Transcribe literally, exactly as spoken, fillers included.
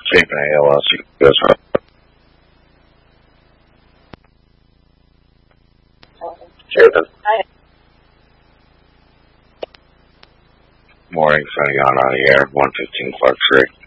Chapin A L S. Yes, sir. Chapin. Hi. Morning, Sunny on on the air, one fifteen Clark Street.